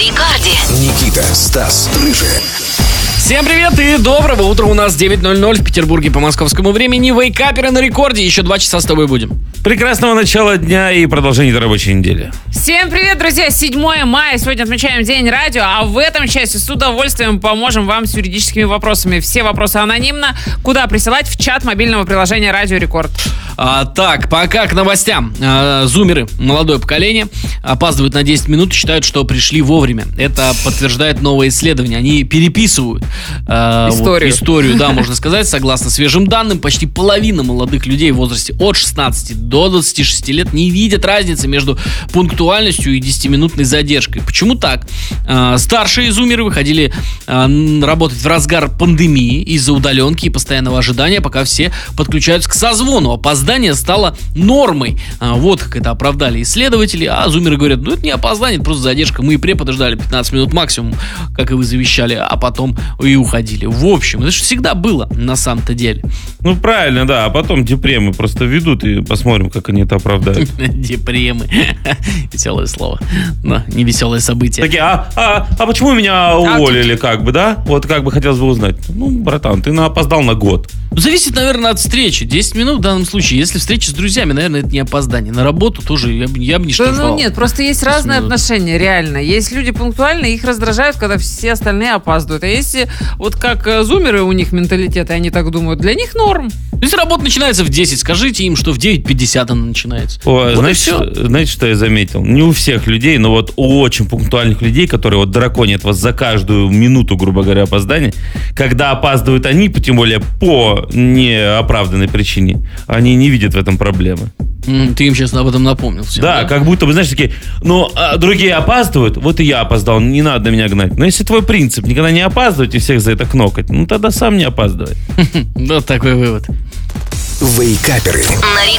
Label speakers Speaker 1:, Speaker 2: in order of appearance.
Speaker 1: Вейкарди.
Speaker 2: Никита, Стас, Рыжий.
Speaker 3: Всем привет и доброго утра. У нас 9:00 в Петербурге по московскому времени. Вейкаперы на рекорде. Еще 2 часа с тобой будем.
Speaker 4: Прекрасного начала дня и продолжения рабочей недели.
Speaker 5: Всем привет, друзья! 7 мая. Сегодня отмечаем День радио, а в этом часе с удовольствием поможем вам с юридическими вопросами. Все вопросы анонимно. Куда присылать? В чат мобильного приложения «Радио Рекорд».
Speaker 3: Так, пока к новостям. Зумеры, молодое поколение, опаздывают на 10 минут и считают, что пришли вовремя. Это подтверждает новое исследование. Они переписывают историю, да, можно сказать. Согласно свежим данным, почти половина молодых людей в возрасте от 16 до 26 лет не видят разницы между пунктуальностью и 10-минутной задержкой. Почему так? Старшие зумеры выходили работать в разгар пандемии из-за удаленки и постоянного ожидания, пока все подключаются к созвону. Опоздание стало нормой. Вот как это оправдали исследователи. А зумеры говорят, это не опоздание, это просто задержка. Мы и подождали 15 минут максимум, как и вы завещали, а потом и уходили. В общем, это же всегда было на самом-то деле.
Speaker 4: Ну, правильно, да. А потом депремы просто ведут и посмотрим, как они это оправдают.
Speaker 3: Депремы. Веселое слово. Но не веселое событие.
Speaker 4: Такие, а почему меня уволили, как бы, да? Вот как бы хотелось бы узнать. Ну, братан, ты опоздал на год.
Speaker 3: Зависит, наверное, от встречи. 10 минут в данном случае. Если встреча с друзьями, наверное, это не опоздание. На работу тоже я бы не штрафовал.
Speaker 5: Ну нет, просто есть разные отношения, реально. Есть люди пунктуальные, их раздражают, когда все остальные опаздывают. А если вот как зумеры, у них менталитет, и они так думают, для них норм.
Speaker 3: Если работа начинается в 10, скажите им, что в 9:50 она начинается.
Speaker 4: Ой, вот знаете, что я заметил? Не у всех людей, но вот у очень пунктуальных людей, которые вот драконят вас за каждую минуту, грубо говоря, опоздания, когда опаздывают они, тем более по неоправданной причине, они не видят в этом проблемы.
Speaker 3: Ты им сейчас об этом напомнил. Всем,
Speaker 4: да, как будто бы, знаешь, такие, другие опаздывают, вот и я опоздал, не надо меня гнать. Но если твой принцип никогда не опаздывать и всех за это кнокать, тогда сам не опаздывай.
Speaker 3: Вот такой вывод.
Speaker 2: Вейкаперы.